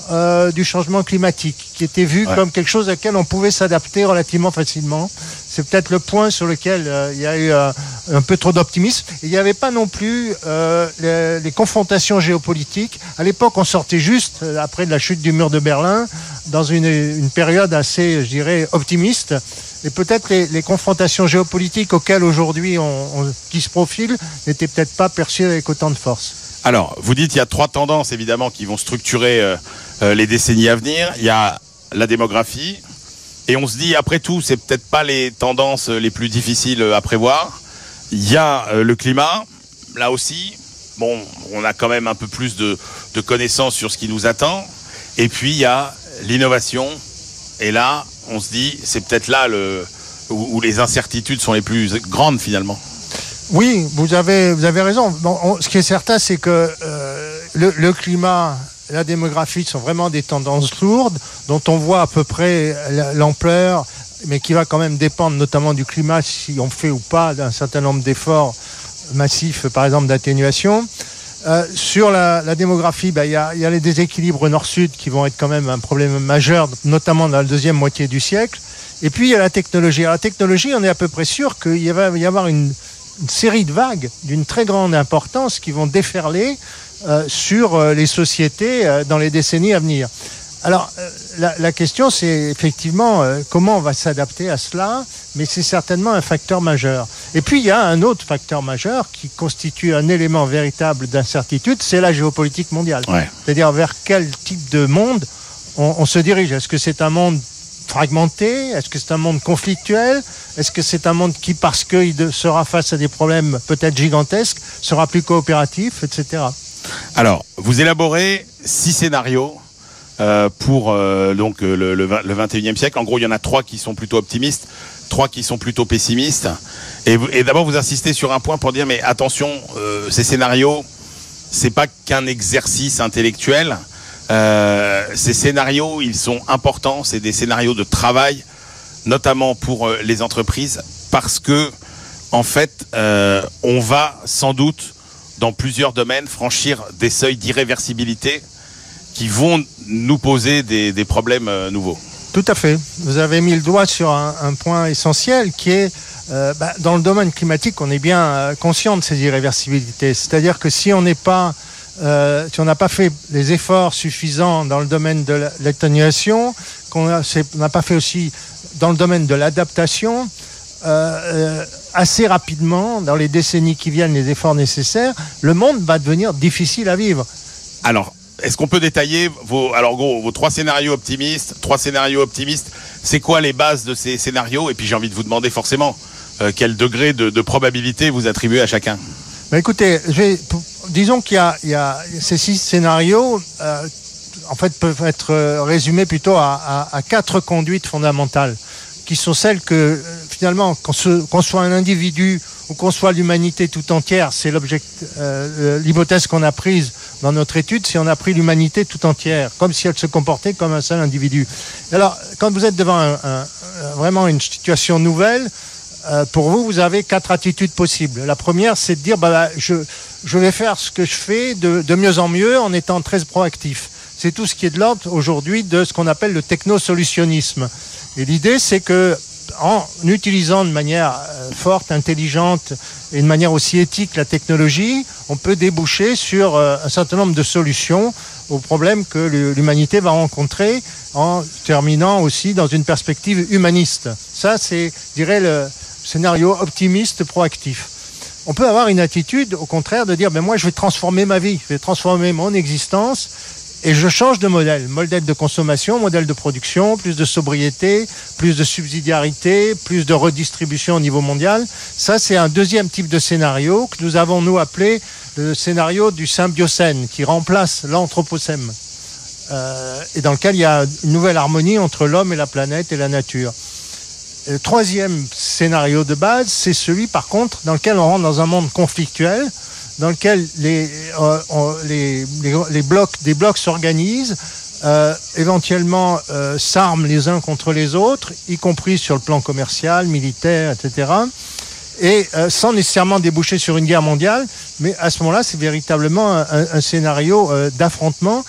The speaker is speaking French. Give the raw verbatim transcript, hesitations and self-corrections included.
euh, du changement climatique, qui était vu ouais. comme quelque chose à laquelle on pouvait s'adapter relativement facilement. C'est peut-être le point sur lequel euh, il y a eu euh, un peu trop d'optimisme. Il n'y avait pas non plus euh, les, les confrontations géopolitiques. À l'époque, on sortait juste, euh, après la chute du mur de Berlin, dans une, une période assez, je dirais, optimiste. Et peut-être les, les confrontations géopolitiques auxquelles aujourd'hui on, on, qui se profilent n'étaient peut-être pas perçues avec autant de force. Alors, vous dites qu'il y a trois tendances, évidemment, qui vont structurer euh, euh, les décennies à venir. Il y a la démographie. Et on se dit, après tout, c'est peut-être pas les tendances les plus difficiles à prévoir. Il y a euh, le climat, là aussi. Bon, on a quand même un peu plus de, de connaissances sur ce qui nous attend. Et puis, il y a l'innovation. Et là, on se dit, c'est peut-être là le, où, où les incertitudes sont les plus grandes, finalement. Oui, vous avez, vous avez raison. Bon, on, ce qui est certain, c'est que euh, le, le climat... la démographie sont vraiment des tendances lourdes dont on voit à peu près l'ampleur, mais qui va quand même dépendre notamment du climat, si on fait ou pas d'un certain nombre d'efforts massifs, par exemple d'atténuation. Euh, sur la, la démographie, ben, y a, y a les déséquilibres nord-sud qui vont être quand même un problème majeur, notamment dans la deuxième moitié du siècle. Et puis il y a la technologie. Alors, la technologie, on est à peu près sûr qu'il va y avoir une, une série de vagues d'une très grande importance qui vont déferler Euh, sur euh, les sociétés euh, dans les décennies à venir. Alors, euh, la, la question, c'est effectivement euh, comment on va s'adapter à cela, mais c'est certainement un facteur majeur. Et puis, il y a un autre facteur majeur qui constitue un élément véritable d'incertitude, c'est la géopolitique mondiale. Ouais. C'est-à-dire vers quel type de monde on, on se dirige. Est-ce que c'est un monde fragmenté? Est-ce que c'est un monde conflictuel? Est-ce que c'est un monde qui, parce qu'il sera face à des problèmes peut-être gigantesques, sera plus coopératif, et cetera. Alors, vous élaborez six scénarios euh, pour euh, donc le, le, le vingt et unième siècle. En gros, il y en a trois qui sont plutôt optimistes, trois qui sont plutôt pessimistes. Et, et d'abord, vous insistez sur un point pour dire, mais attention, euh, ces scénarios, c'est pas qu'un exercice intellectuel. Euh, ces scénarios, ils sont importants. C'est des scénarios de travail, notamment pour euh, les entreprises, parce que, en fait, euh, on va sans doute dans plusieurs domaines, franchir des seuils d'irréversibilité qui vont nous poser des, des problèmes euh, nouveaux. Tout à fait. Vous avez mis le doigt sur un, un point essentiel qui est, euh, bah, dans le domaine climatique, on est bien euh, conscient de ces irréversibilités. C'est-à-dire que si on n'est pas, euh, si on n'a pas fait les efforts suffisants dans le domaine de l'atténuation, qu'on n'a pas fait aussi dans le domaine de l'adaptation, Euh, euh, assez rapidement, dans les décennies qui viennent, les efforts nécessaires, le monde va devenir difficile à vivre. Alors, est-ce qu'on peut détailler vos, alors gros, vos trois scénarios optimistes, trois scénarios optimistes, c'est quoi les bases de ces scénarios? Et puis j'ai envie de vous demander forcément euh, quel degré de, de probabilité vous attribuez à chacun. Ben écoutez, je vais, disons qu'il y a, il y a ces six scénarios, euh, en fait, peuvent être résumés plutôt à, à, à quatre conduites fondamentales, qui sont celles que, finalement, qu'on, se, qu'on soit un individu ou qu'on soit l'humanité tout entière, c'est euh, l'hypothèse qu'on a prise dans notre étude, c'est on a pris l'humanité tout entière, comme si elle se comportait comme un seul individu. Alors, quand vous êtes devant un, un, vraiment une situation nouvelle, euh, pour vous, vous avez quatre attitudes possibles. La première, c'est de dire, bah, je, je vais faire ce que je fais de, de mieux en mieux en étant très proactif. C'est tout ce qui est de l'ordre aujourd'hui de ce qu'on appelle le technosolutionnisme. Et l'idée, c'est que en utilisant de manière euh, forte, intelligente et de manière aussi éthique la technologie, on peut déboucher sur euh, un certain nombre de solutions aux problèmes que l'humanité va rencontrer, en terminant aussi dans une perspective humaniste. Ça, c'est, je dirais, le scénario optimiste proactif. On peut avoir une attitude, au contraire, de dire ben moi, je vais transformer ma vie, je vais transformer mon existence. Et je change de modèle, modèle de consommation, modèle de production, plus de sobriété, plus de subsidiarité, plus de redistribution au niveau mondial. Ça, c'est un deuxième type de scénario que nous avons, nous, appelé le scénario du symbiocène, qui remplace l'anthropocène, euh, et dans lequel il y a une nouvelle harmonie entre l'homme et la planète et la nature. Et le troisième scénario de base, c'est celui, par contre, dans lequel on rentre dans un monde conflictuel, dans lequel les, euh, on, les, les, les blocs, des blocs s'organisent, euh, éventuellement euh, s'arment les uns contre les autres, y compris sur le plan commercial, militaire, et cetera. Et euh, sans nécessairement déboucher sur une guerre mondiale, mais à ce moment-là, c'est véritablement un, un scénario euh, d'affrontement